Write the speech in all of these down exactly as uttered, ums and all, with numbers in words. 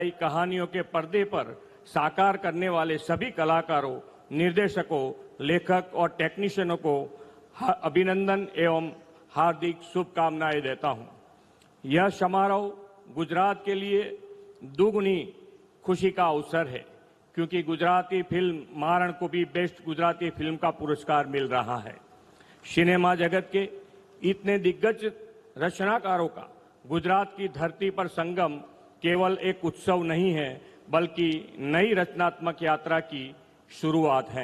कहानियों के पर्दे पर साकार करने वाले सभी कलाकारों, निर्देशकों, लेखक और टेक्नीशियनों को अभिनंदन एवं हार्दिक शुभकामनाएं देता हूं। यह समारोह गुजरात के लिए दुगनी खुशी का अवसर है, क्योंकि गुजराती फिल्म मारण को भी बेस्ट गुजराती फिल्म का पुरस्कार मिल रहा है। सिनेमा जगत के इतने दिग्गज रचनाकारों का गुजरात की धरती पर संगम केवल एक उत्सव नहीं है, बल्कि नई रचनात्मक यात्रा की शुरुआत है।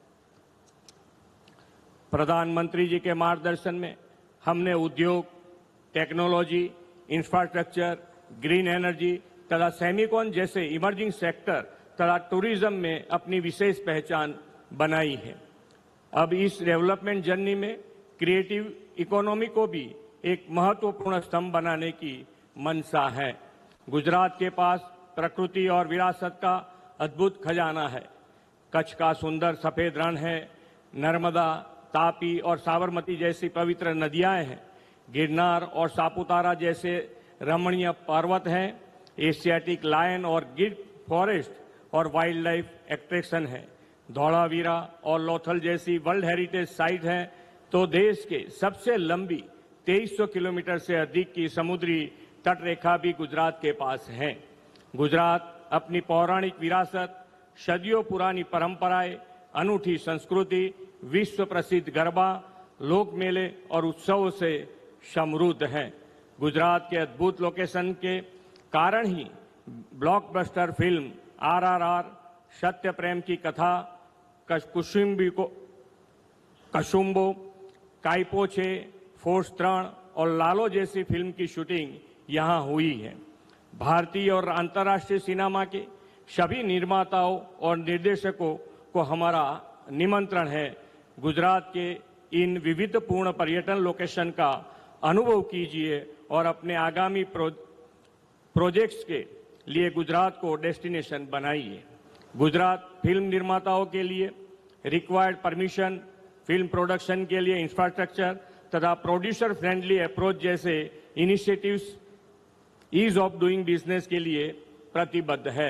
प्रधानमंत्री जी के मार्गदर्शन में हमने उद्योग, टेक्नोलॉजी, इंफ्रास्ट्रक्चर, ग्रीन एनर्जी तथा सेमीकॉन जैसे इमर्जिंग सेक्टर तथा टूरिज्म में अपनी विशेष पहचान बनाई है। अब इस डेवलपमेंट जर्नी में क्रिएटिव इकोनॉमी को भी एक महत्वपूर्ण स्तंभ बनाने की मंशा है। गुजरात के पास प्रकृति और विरासत का अद्भुत खजाना है। कच्छ का सुंदर सफेद रण है, नर्मदा, तापी और साबरमती जैसी पवित्र नदियां हैं, गिरनार और सापुतारा जैसे रमणीय पर्वत हैं, एशियाटिक लायन और गिर फॉरेस्ट और वाइल्ड लाइफ एट्रैक्शन है, धौलावीरा और लोथल जैसी वर्ल्ड हेरिटेज साइट हैं, तो देश के सबसे लंबी तेईस सौ किलोमीटर से अधिक की समुद्री तटरेखा भी गुजरात के पास है। गुजरात अपनी पौराणिक विरासत, सदियों पुरानी परंपराएं, अनूठी संस्कृति, विश्व प्रसिद्ध गरबा, लोक मेले और उत्सवों से समृद्ध है। गुजरात के अद्भुत लोकेशन के कारण ही blockbuster film are are are, सत्य प्रेम की कथा, कुसुम्बी को कसुम्बो, काइपोछे, फोर्स त्रण और लालो जैसी फिल्म की शूटिंग यहां हुई है। भारतीय और अंतर्राष्ट्रीय सिनेमा के सभी निर्माताओं और निर्देशकों को हमारा निमंत्रण है, गुजरात के इन विविधपूर्ण पर्यटन लोकेशन का अनुभव कीजिए और अपने आगामी प्रो, प्रोजेक्ट्स के लिए गुजरात को डेस्टिनेशन बनाइए। गुजरात फिल्म निर्माताओं के लिए रिक्वायर्ड परमिशन, फिल्म प्रोडक्शन के लिए इंफ्रास्ट्रक्चर तथा प्रोड्यूसर फ्रेंडली अप्रोच जैसे initiatives ease of doing business के लिए प्रतिबद्ध है।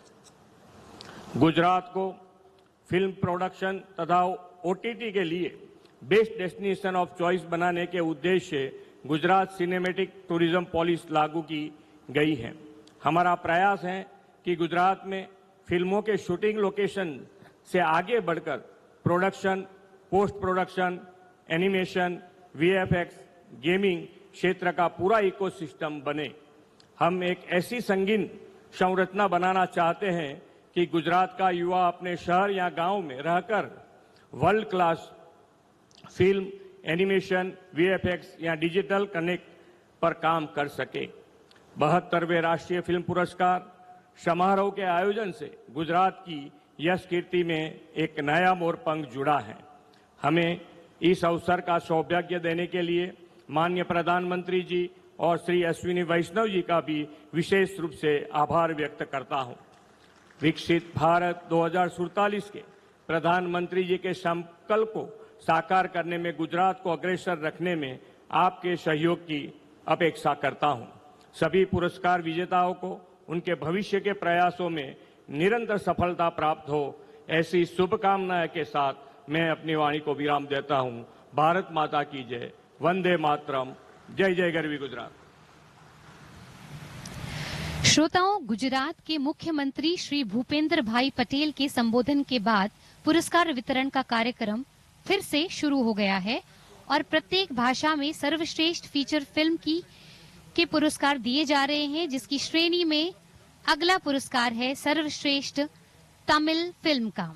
गुजरात को फिल्म प्रोडक्शन तथा ओटीटी के लिए बेस्ट डेस्टिनेशन ऑफ चॉइस बनाने के उद्देश्य से गुजरात सिनेमैटिक टूरिज्म पॉलिसी लागू की गई है। हमारा प्रयास है कि गुजरात में फिल्मों के शूटिंग लोकेशन से आगे बढ़कर production, post production, animation, VFX, gaming क्षेत्र का पूरा इकोसिस्टम बने। हम एक ऐसी संगीन संरचना बनाना चाहते हैं कि गुजरात का युवा अपने शहर या गांव में रहकर world class film, animation, VFX या डिजिटल कनेक्ट पर काम कर सके। बहत्तरवें राष्ट्रीय फिल्म पुरस्कार समारोह के आयोजन से गुजरात की यश कीर्ति में एक नया मोरपंख जुड़ा है। हमें इस अवसर का सौभाग्य देने के लिए माननीय प्रधानमंत्री जी और श्री अश्विनी वैष्णव जी का भी विशेष रूप से आभार व्यक्त करता हूं। विकसित भारत दो हज़ार सैंतालीस के प्रधानमंत्री जी के संकल्प को साकार करने में गुजरात को अग्रसर रखने में आपके सहयोग की अपेक्षा करता हूं। सभी पुरस्कार विजेताओं को उनके भविष्य के प्रयासों में निरंतर सफलता प्राप्त हो, ऐसी शुभकामनाएं के साथ मैं अपनी वाणी को विराम देता हूं। भारत माता की जय, वंदे मातरम, जय जय गरवी गुजरात। श्रोताओं, गुजरात के मुख्यमंत्री श्री भूपेंद्र भाई पटेल के संबोधन के बाद पुरस्कार वितरण का कार्यक्रम फिर से शुरू हो गया है और प्रत्येक भाषा में सर्वश्रेष्ठ फीचर फिल्म की के पुरस्कार दिए जा रहे हैं, जिसकी श्रेणी में अगला पुरस्कार है सर्वश्रेष्ठ तमिल फिल्म का।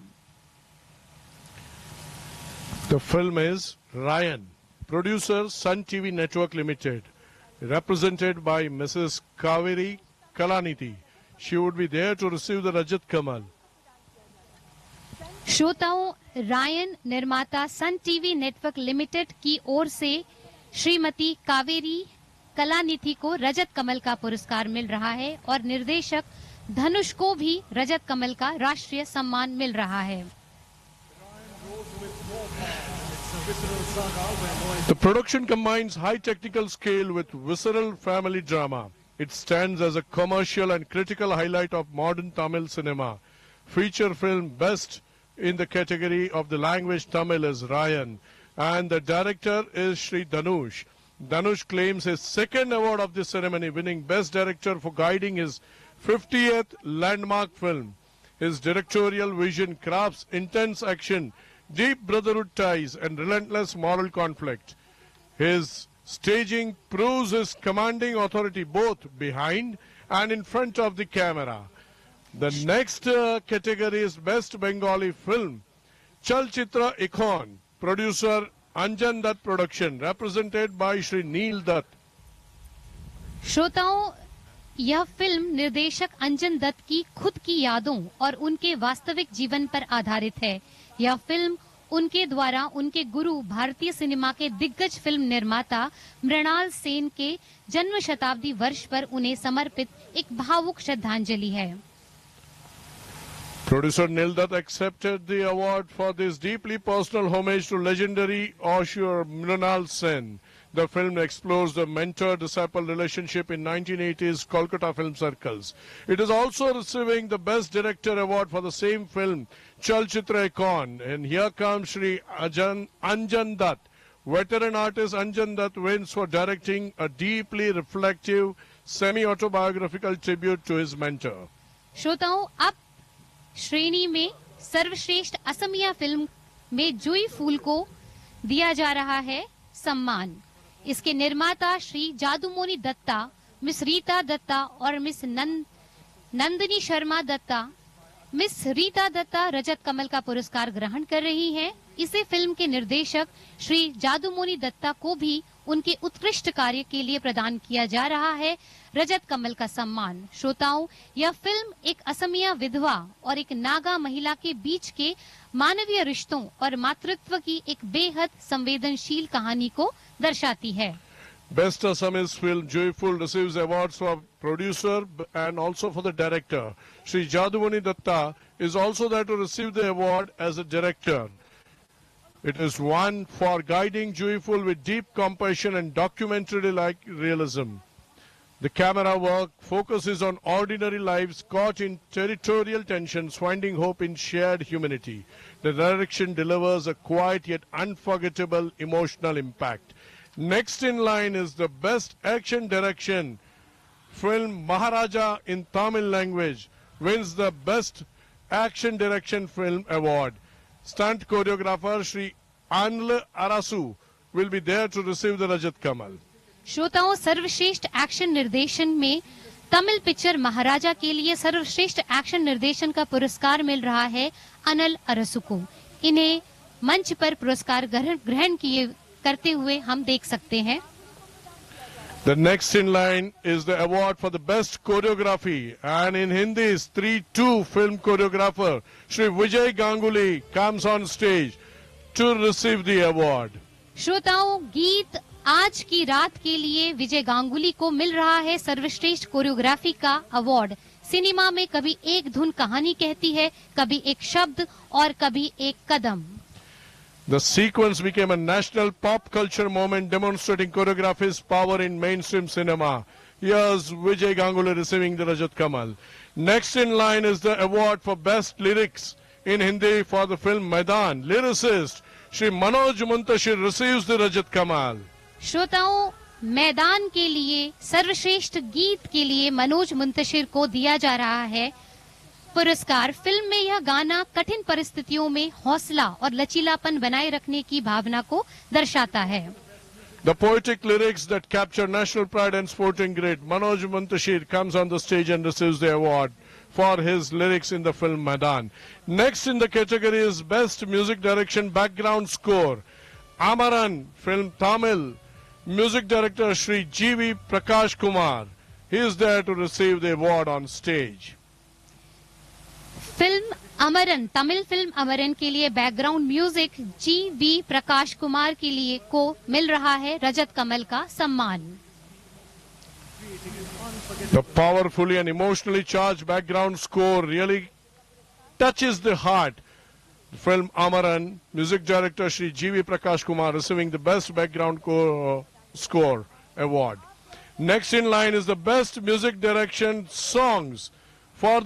The film is Ryan, producer Sun T V Network Limited, represented by Missus Kaveri Kalaniti. She would be there to receive the Rajat Kamal. श्रोताओं, रायन निर्माता सन टीवी नेटवर्क लिमिटेड की ओर से श्रीमती कावेरी कलानिधि को रजत कमल का पुरस्कार मिल रहा है और निर्देशक धनुष को भी रजत कमल का राष्ट्रीय सम्मान मिल रहा है। The production combines high technical scale with visceral family drama. it stands as a commercial and critical highlight of modern Tamil cinema. Feature film best in the category of the language Tamil is Ryan, and the director is Shri Dhanush. Dhanush claims his second award of this ceremony, winning Best Director for guiding his fiftieth landmark film. His directorial vision crafts intense action, deep brotherhood ties, and relentless moral conflict. His staging proves his commanding authority both behind and in front of the camera. The next uh, category is Best Bengali Film. Chalchitra Icon, producer Anjan Dutt Production, represented by Shri Neel Dutt. श्रोताओं, यह film निर्देशक अंजन दत्त की खुद की यादों और उनके वास्तविक जीवन पर आधारित है। यह फिल्म उनके द्वारा उनके गुरु भारतीय सिनेमा के दिग्गज फिल्म निर्माता मृणाल सेन के जन्म शताब्दी वर्ष पर उन्हें समर्पित एक भावुक श्रद्धांजलि है। Producer Neel Dutt accepted the award for this deeply personal homage to legendary author Mrinal Sen. The film explores the mentor-disciple relationship in nineteen eighties Kolkata film circles. It is also receiving the Best Director award for the same film, Chalchitra Icon. And here comes Shri Ajan, Anjan Dutt. Veteran artist Anjan Dutt wins for directing a deeply reflective, semi-autobiographical tribute to his mentor. श्रोताओं, अब श्रेणी में सर्वश्रेष्ठ Asamiya film में जुई फूल को दिया जा रहा है सम्मान। इसके निर्माता श्री जादूमोनी दत्ता, मिस रीता दत्ता और मिस नंद नंदिनी शर्मा दत्ता मिस रीता दत्ता रजत कमल का पुरस्कार ग्रहण कर रही हैं। इसे फिल्म के निर्देशक श्री जादूमोनी दत्ता को भी उनके उत्कृष्ट कार्य के लिए प्रदान किया जा रहा है रजत कमल का सम्मान। श्रोताओं, यह फिल्म एक असमिया विधवा और एक नागा महिला के बीच के मानवीय रिश्तों और मातृत्व की एक बेहद संवेदनशील कहानी को दर्शाती है। Best Assamese film Joyful receives awards for producer and also for the director. Shri Jadumani Datta is also there to receive the award as a director. It is one for guiding Joyful with deep compassion and documentary-like realism. The camera work focuses on ordinary lives caught in territorial tensions, finding hope in shared humanity. The direction delivers a quiet yet unforgettable emotional impact. Next in line is the Best Action Direction film Maharaja in Tamil language wins the Best Action Direction Film Award. Stunt choreographer Shri Anil Arasu will be there to receive the Rajat Kamal. श्रोताओं, सर्वश्रेष्ठ action निर्देशन में Tamil picture महाराजा के लिए सर्वश्रेष्ठ action निर्देशन का पुरस्कार मिल रहा है अनिल अरसु को। इन्हें मंच पर पुरस्कार ग्रहण किए करते हुए हम देख सकते हैं। The next in line is the award for the best choreography, and in Hindi is three two film choreographer Shri Vijay Ganguly comes on stage to receive the award. श्रोताओं, गीत आज की रात के लिए विजय गांगुली को मिल रहा है सर्वश्रेष्ठ कोरियोग्राफी का अवार्ड। सिनेमा में कभी एक धुन कहानी कहती है, कभी एक शब्द और कभी एक कदम। The sequence became a national pop culture moment demonstrating choreography's power in mainstream cinema. Here's Vijay Ganguly receiving the Rajat Kamal. Next in line is the award for best lyrics in Hindi for the film Maidan. Lyricist Shri Manoj Muntashir receives the Rajat Kamal. श्रोताओं, मैदान के लिए सर्वश्रेष्ठ गीत के लिए मनोज मुंतशिर को दिया जा रहा है पुरस्कार। फिल्म में यह गाना कठिन परिस्थितियों में हौसला और लचीलापन बनाए रखने की भावना को दर्शाता है। The poetic lyrics that capture national pride and sporting grit. Manoj Muntashir comes on the stage and receives the award for his lyrics in the film Maidan. Next in the category is Best Music Direction Background Score. Amaran film Tamil. Music director Shri G V Prakash Kumar. He is there to receive the award on stage. Film Amaran, Tamil film Amaran के लिए background music ji we Prakash Kumar के लिए को मिल रहा है रजत कमल का सम्मान। The powerfully and emotionally charged background score really touches the heart. The film Amaran, music director Shri G V Prakash Kumar receiving the best background score award. Next in line is the best music direction songs for